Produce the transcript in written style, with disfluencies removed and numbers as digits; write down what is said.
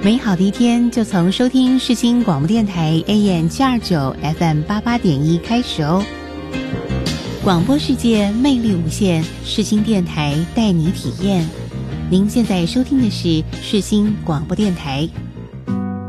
美好的一天就从收听世新广播电台 AM 729 FM 88.1开始哦。广播世界魅力无限，世新电台带你体验。您现在收听的是世新广播电台